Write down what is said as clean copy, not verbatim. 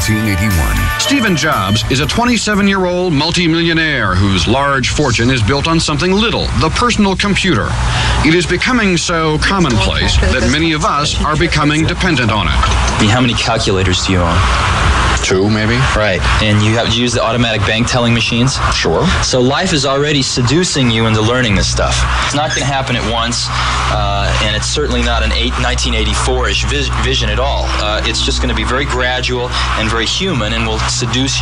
1981. Stephen Jobs is a 27-year-old multimillionaire whose large fortune is built on something little, the personal computer. It is becoming so commonplace that many of us are becoming dependent on it. How many calculators do you own? 2, maybe? Right. And you use the automatic bank telling machines? Sure. So life is already seducing you into learning this stuff. It's not going to happen at once, and it's certainly not an 1984-ish vision at all. It's just going to be very gradual and very human, and will seduce you